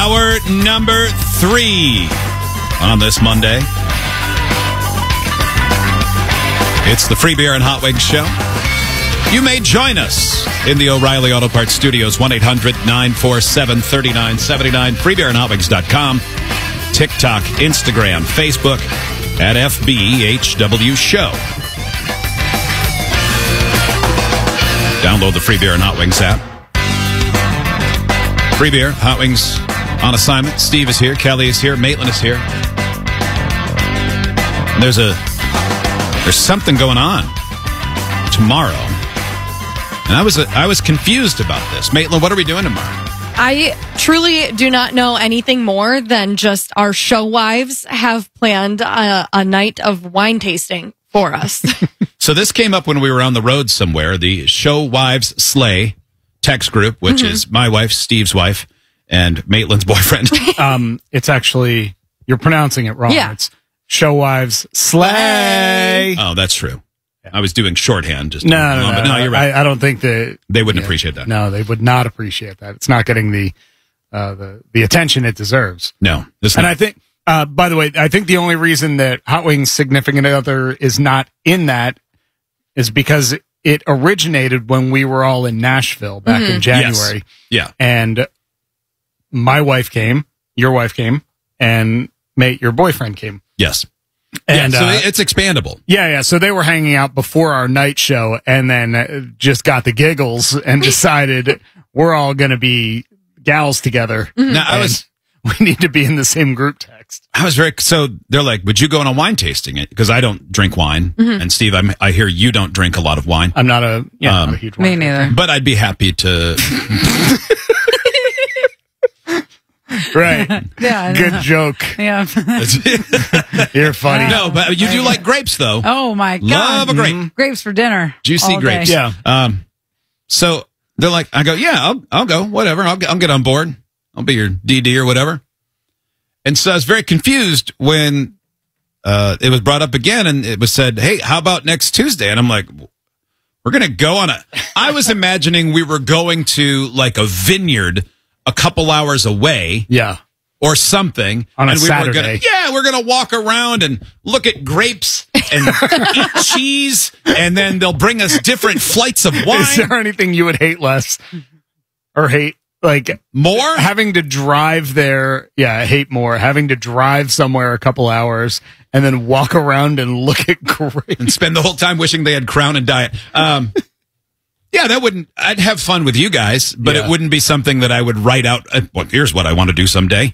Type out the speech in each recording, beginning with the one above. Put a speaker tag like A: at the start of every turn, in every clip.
A: Hour number 3 on this Monday. It's the Free Beer and Hot Wings Show. You may join us in the O'Reilly Auto Parts Studios, 1-800-947-3979, freebeerandhotwings.com, TikTok, Instagram, Facebook, at FBHW Show. Download the Free Beer and Hot Wings app. Free Beer, Hot Wings on assignment. Steve is here, Kelly is here, Maitland is here. And there's something going on tomorrow. And I was confused about this. Maitland, what are we doing tomorrow?
B: I truly do not know anything more than just our show wives have planned a night of wine tasting for us.
A: So this came up when we were on the road somewhere. The Show Wives Slay text group, which is my wife, Steve's wife, and Maitland's boyfriend.
C: It's actually, you're pronouncing it wrong.
B: Yeah.
C: It's Show Wives Slay.
A: Oh, that's true. I was doing shorthand. Just
C: No,
A: you're right.
C: I don't think that
A: They wouldn't appreciate that.
C: No, they would not appreciate that. It's not getting the attention it deserves.
A: No.
C: And I think, by the way, I think the only reason that Hot Wings' significant other is not in that is because it originated when we were all in Nashville back in January.
A: Yes. Yeah.
C: And my wife came, your wife came, and Mate, your boyfriend came.
A: Yes.
C: And
A: so it's expandable.
C: Yeah. So they were hanging out before our night show and then just got the giggles and decided we're all going to be gals together.
A: Now,
C: we need to be in the same group text.
A: So they're like, would you go on a wine tasting? Because I don't drink wine. And Steve, I hear you don't drink a lot of wine.
C: I'm not a huge wine.
D: Me neither.
A: But I'd be happy to.
C: Right.
D: Yeah.
C: Good joke.
D: Yeah.
C: You're funny.
A: No, but you do like grapes, though.
D: Oh my God.
A: Love a grape.
D: Grapes for dinner.
A: Juicy
D: all
A: grapes.
D: day.
C: Yeah.
A: So they're like, I go, yeah, I'll go, whatever. I'll get on board. I'll be your DD or whatever. And so I was very confused when it was brought up again, and it was said, hey, how about next Tuesday? And I'm like, we're going to go on I was imagining we were going to like a vineyard a couple hours away.
C: Yeah.
A: Or something.
C: On a
A: and
C: Saturday.
A: We're going to walk around and look at grapes and eat cheese, and then they'll bring us different flights of wine.
C: Is there anything you would hate less or hate? Like
A: More?
C: having to drive there. Yeah, I hate more. Having to drive somewhere a couple hours and then walk around and look at grapes.
A: And spend the whole time wishing they had Crown and Diet. Yeah, I'd have fun with you guys, but it wouldn't be something that I would write out. Well, here's what I want to do someday.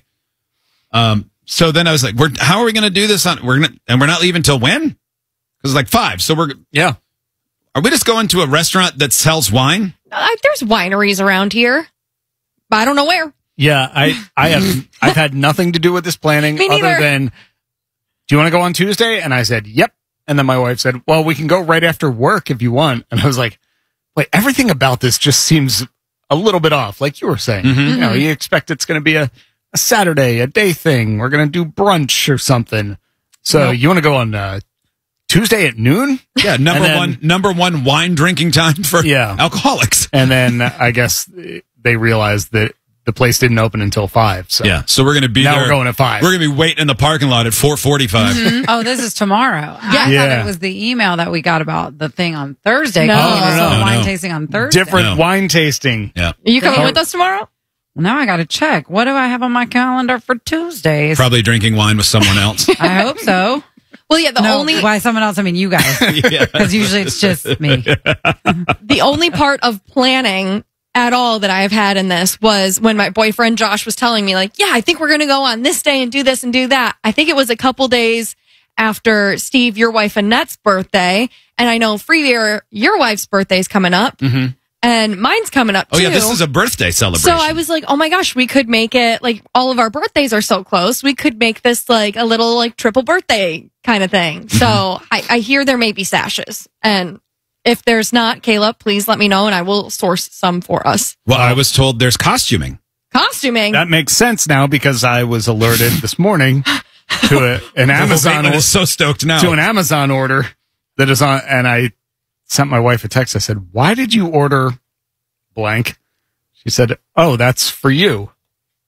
A: So then I was like, how are we going to do this? We're not leaving till when? Because it's like 5. So are we just going to a restaurant that sells wine?
B: There's wineries around here, but I don't know where.
C: Yeah, I've had nothing to do with this planning
B: Me neither.
C: other than, do you want to go on Tuesday? And I said, yep. And then my wife said, well, we can go right after work if you want. And I was like, wait, everything about this just seems a little bit off, like you were saying. You know, you expect it's going to be a Saturday, a day thing. We're going to do brunch or something. So you want to go on Tuesday at noon?
A: Yeah, number one wine drinking time for alcoholics.
C: And then I guess they realized that the place didn't open until 5. So
A: yeah, so we're going to be
C: now
A: there.
C: We're going at 5.
A: We're going to be waiting in the parking lot at 4:45.
D: Oh, this is tomorrow. I thought it was the email that we got about the thing on Thursday.
B: No.
D: Wine tasting on Thursday.
C: Different wine tasting.
A: Yeah.
B: Are you coming with us tomorrow?
D: Now I got to check. What do I have on my calendar for Tuesdays?
A: Probably drinking wine with someone else.
D: I hope so.
B: Well, yeah,
D: by someone else, I mean you guys. Because usually it's just me.
B: The only part of planning at all that I have had in this was when my boyfriend Josh was telling me, like, yeah, I think we're going to go on this day and do this and do that. I think it was a couple days after Steve, your wife Annette's birthday. And I know Freebeer, your wife's birthday is coming up. And mine's coming up too.
A: Oh yeah, this is a birthday celebration.
B: So I was like, oh my gosh, we could make it like all of our birthdays are so close. We could make this like a little like triple birthday kind of thing. So I hear there may be sashes. And if there's not, Caleb, please let me know and I will source some for us.
A: Well, I was told there's costuming.
B: Costuming?
C: That makes sense now because I was alerted this morning to an Amazon order.
A: Is so stoked now.
C: To an Amazon order that is on, and I sent my wife a text. I said, why did you order blank? She said, oh, that's for you.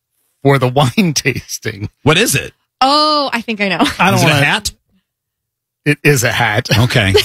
C: for the wine tasting.
A: What is it?
B: Oh, I think I know.
C: I don't
A: Is it
C: want
A: a hat?
C: It is a hat.
A: Okay.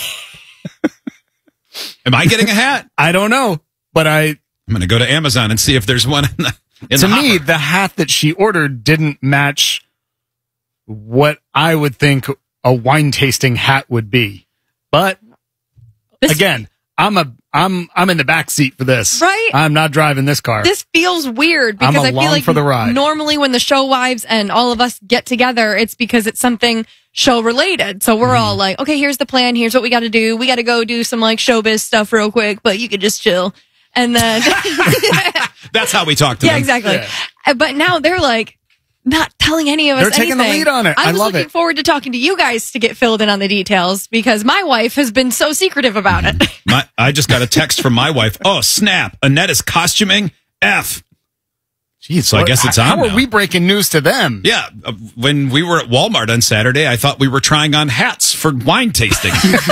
A: Am I getting a hat?
C: I don't know, but
A: I'm going to go to Amazon and see if there's one in
C: to
A: the
C: me,
A: hopper.
C: the hat that she ordered didn't match what I would think a wine tasting hat would be. But again, I'm in the back seat for this.
B: Right?
C: I'm not driving this car.
B: This feels weird because
C: I'm
B: I feel
C: along
B: like
C: for the ride.
B: normally when the show wives and all of us get together, it's because it's something show related. So we're all like, okay, here's the plan. Here's what we got to do. We got to go do some like showbiz stuff real quick, but you could just chill. And then
A: That's how we talk to them.
B: yeah, exactly.
C: Yeah.
B: But now they're like not telling any of us
C: They're taking the
B: anything.
C: lead on it. I
B: was
C: love
B: looking
C: it.
B: forward to talking to you guys to get filled in on the details because my wife has been so secretive about it.
A: I just got a text from my wife. Oh, snap. Annette is costuming F.
C: Jeez,
A: So I guess it's
C: how
A: on
C: are
A: now.
C: we breaking news to them?
A: Yeah. When we were at Walmart on Saturday, I thought we were trying on hats for wine tasting.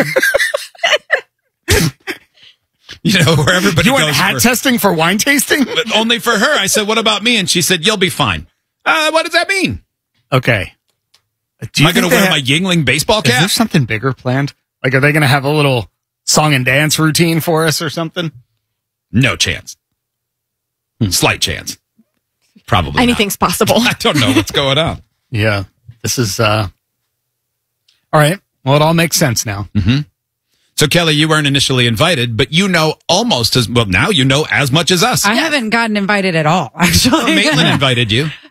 A: You know, where everybody
C: You went
A: goes
C: hat
A: for-
C: testing for wine tasting?
A: but only for her. I said, what about me? And she said, you'll be fine. What does that mean?
C: Okay. Do
A: Am I going to wear my Yingling baseball
C: Is there
A: cap?
C: something bigger planned? Like, are they going to have a little song and dance routine for us or something?
A: No chance. Slight chance. Probably
B: Anything's possible.
A: not. I don't know what's going on.
C: Yeah. This is, all right. Well, it all makes sense now.
A: So, Kelly, you weren't initially invited, but you know almost as well. Now you know as much as us.
D: I haven't gotten invited at all, actually.
A: Maitland invited you.